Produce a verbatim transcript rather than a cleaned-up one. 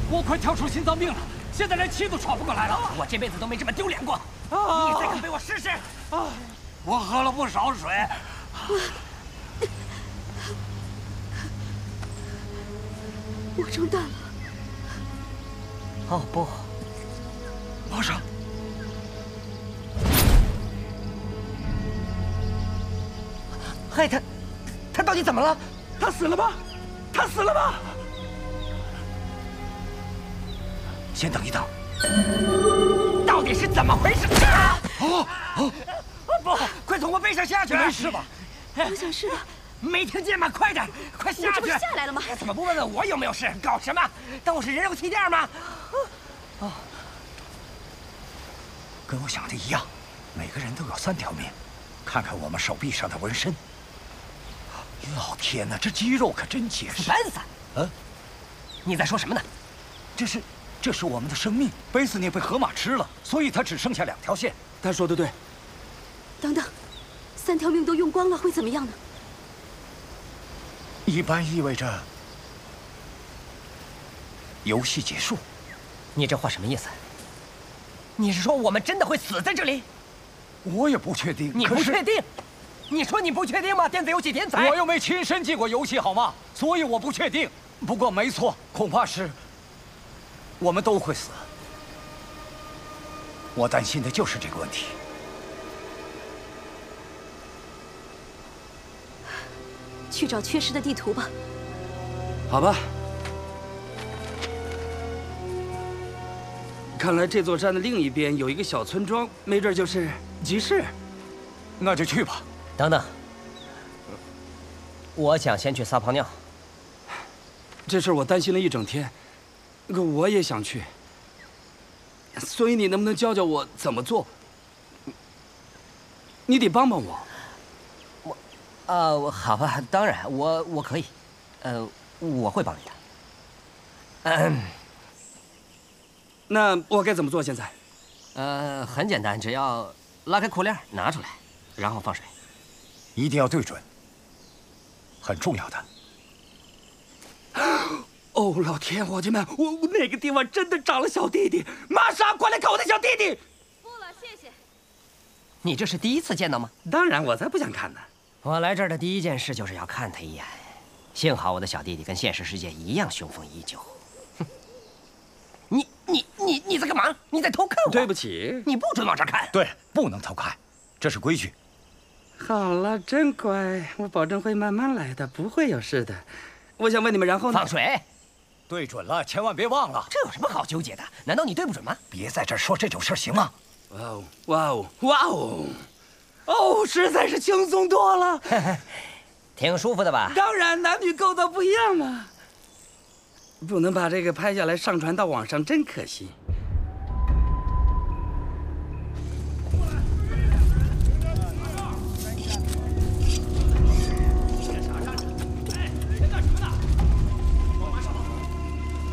我快跳出心脏病了，现在连气都喘不过来了。 我这辈子都没这么丢脸过。 啊、 你再敢被我试试？ 啊！我喝了不少水。 我中弹了。 哦不， 马上。 嗨，他，他到底怎么了？ 他死了吗？他死了吗？先等一等， 到底是怎么回事？啊！ 哦哦， 不，快从我背上下去！ 没事吧？ 我想是的。 没听见吗？快点，快下去！ 这不是下来了吗？ 怎么不问问我有没有事？搞什么？当我是人肉气垫吗？ 哦，跟我想的一样，每个人都有三条命。看看我们手臂上的纹身。 老天哪，这肌肉可真结实！ 烦死！ 嗯， 你在说什么呢？ 这是，这是我们的生命。贝斯涅被河马吃了，所以他只剩下两条线。他说的对。 等等，三条命都用光了，会怎么样呢？ 一般意味着游戏结束。 你这话什么意思？你是说我们真的会死在这里？ 我也不确定。 你不确定？ 你说你不确定吗？电子游戏天才， 我又没亲身进过游戏，好吗？所以我不确定。不过没错，恐怕是我们都会死。我担心的就是这个问题。 去找缺失的地图吧。 好吧。看来这座山的另一边有一个小村庄，没准就是集市。 那就去吧。 等等，我想先去撒泡尿。 这事我担心了一整天，可我也想去。所以你能不能教教我怎么做？你得帮帮我。 我，呃，好吧，当然，我我可以，呃，我会帮你的。嗯， 那我该怎么做？现在？ 呃，很简单，只要拉开裤链，拿出来，然后放水。 一定要对准，很重要的。 哦，老天，伙计们，我我那个地方真的长了小弟弟，马上过来看我的小弟弟。 不了，谢谢。 你这是第一次见到吗？ 当然，我才不想看呢。 我来这儿的第一件事就是要看他一眼。幸好我的小弟弟跟现实世界一样雄风依旧。哼，你你你你在干嘛？你在偷看我？ 对不起， 你不准往这儿看。 对，不能偷看，这是规矩。 好了，真乖，我保证会慢慢来的，不会有事的。我想问你们，然后呢？ 放水， 对准了，千万别忘了。 这有什么好纠结的？难道你对不准吗？ 别在这儿说这种事儿，行吗？ 哇哦，哇哦，哇哦，哦，实在是轻松多了， 挺舒服的吧？ 当然，男女构造不一样嘛，不能把这个拍下来上传到网上，真可惜。